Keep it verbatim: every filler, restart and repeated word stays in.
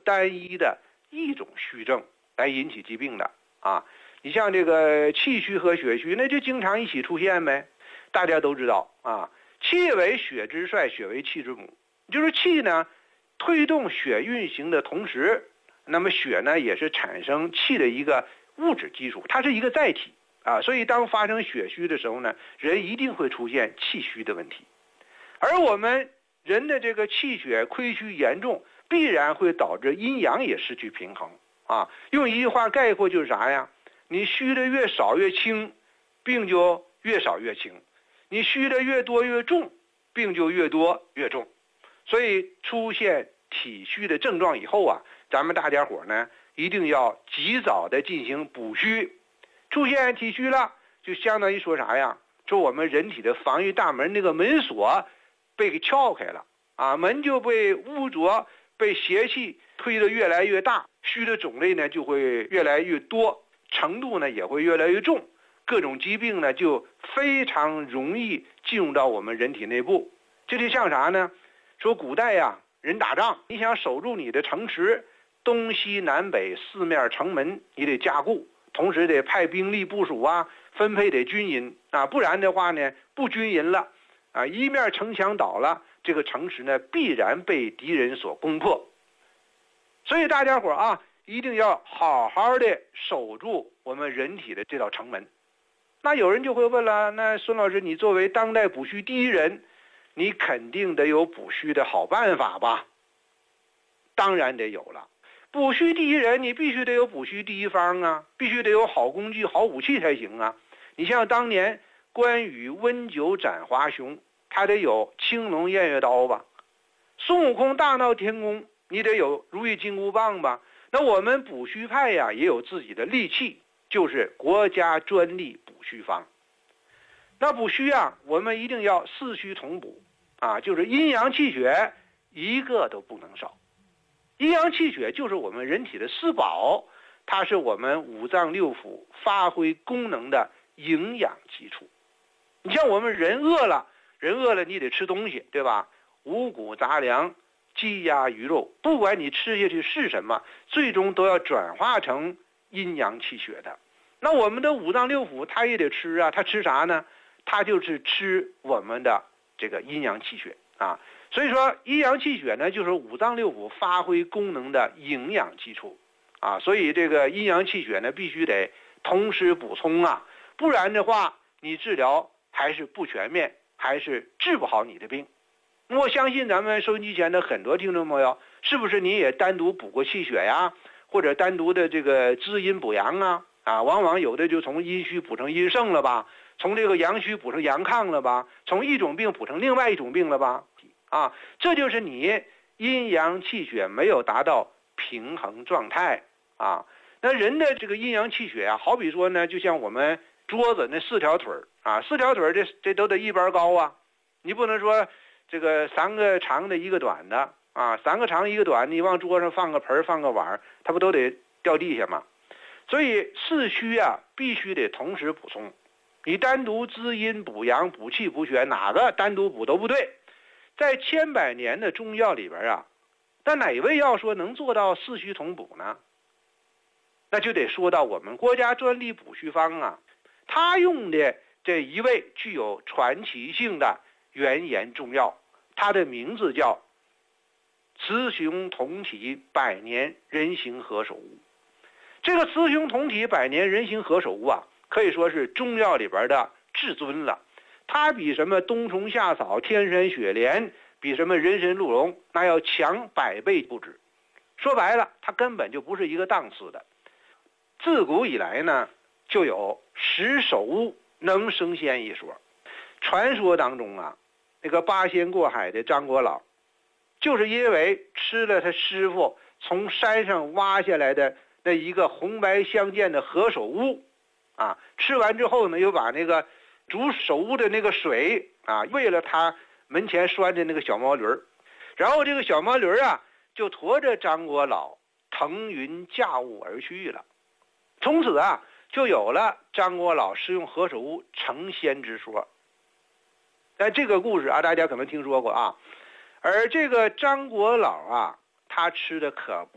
单一的一种虚症来引起疾病的啊。你像这个气虚和血虚，那就经常一起出现呗。大家都知道啊，气为血之帅，血为气之母，就是气呢推动血运行的同时，那么血呢也是产生气的一个物质基础，它是一个载体啊。所以当发生血虚的时候呢，人一定会出现气虚的问题。而我们人的这个气血亏虚严重，必然会导致阴阳也失去平衡啊。用一句话概括就是啥呀？你虚的越少越轻，病就越少越轻；你虚的越多越重，病就越多越重。所以出现体虚的症状以后啊，咱们大家伙呢一定要及早的进行补虚。出现体虚了，就相当于说啥呀？说我们人体的防御大门那个门锁被给撬开了啊，门就被污浊，被邪气推得越来越大，虚的种类呢就会越来越多，程度呢也会越来越重，各种疾病呢就非常容易进入到我们人体内部。这就像啥呢？说古代呀，人打仗，你想守住你的城池，东西南北四面城门你得加固，同时得派兵力部署啊，分配得均匀啊，不然的话呢不均匀了啊，一面城墙倒了，这个城池呢必然被敌人所攻破。所以大家伙啊，一定要好好的守住我们人体的这道城门。那有人就会问了，那孙老师，你作为当代补虚第一人，你肯定得有补虚的好办法吧？当然得有了。补虚第一人，你必须得有补虚第一方啊，必须得有好工具、好武器才行啊。你像当年关羽温酒斩华雄，他得有青龙偃月刀吧？孙悟空大闹天宫，你得有如意金箍棒吧？那我们补虚派呀，也有自己的利器，就是国家专利补虚方。那补虚啊，我们一定要四虚同补啊，就是阴阳气血一个都不能少。阴阳气血就是我们人体的四宝，它是我们五脏六腑发挥功能的营养基础。你像我们人饿了，人饿了你得吃东西，对吧？五谷杂粮、鸡鸭鱼肉，不管你吃下去是什么，最终都要转化成阴阳气血的。那我们的五脏六腑它也得吃啊，它吃啥呢？它就是吃我们的这个阴阳气血啊。所以说阴阳气血呢，就是五脏六腑发挥功能的营养基础啊。所以这个阴阳气血呢，必须得同时补充啊，不然的话你治疗还是不全面，还是治不好你的病。我相信咱们收音机前的很多听众朋友，是不是你也单独补过气血呀，或者单独的这个滋阴补阳啊？啊，往往有的就从阴虚补成阴盛了吧，从这个阳虚补成阳亢了吧，从一种病补成另外一种病了吧？啊，这就是你阴阳气血没有达到平衡状态啊。那人的这个阴阳气血啊，好比说呢，就像我们桌子那四条腿啊，四条腿这这都得一般高啊，你不能说这个三个长的一个短的啊，三个长一个短，你往桌上放个盆放个碗，它不都得掉地下吗？所以四虚啊，必须得同时补充。你单独滋阴补阳补气补血，哪个单独补都不对。在千百年的中药里边啊，那哪味药说能做到四虚同补呢？那就得说到我们国家专利补虚方啊，它用的这一味具有传奇性的原研中药，它的名字叫雌雄同体百年人形何首乌。这个雌雄同体百年人形何首乌啊，可以说是中药里边的至尊了。它比什么冬虫夏草、天山雪莲，比什么人参鹿茸，那要强百倍不止。说白了，它根本就不是一个档次的。自古以来呢，就有食首乌能升仙一说。传说当中啊，那个八仙过海的张果老，就是因为吃了他师傅从山上挖下来的那一个红白相间的何首乌啊，吃完之后呢，又把那个煮首乌的那个水啊，喂了他门前拴的那个小毛驴儿，然后这个小毛驴儿啊，就驮着张果老腾云驾雾而去了。从此啊，就有了张果老食用何首乌成仙之说。但这个故事啊，大家可能听说过啊。而这个张果老啊，他吃的可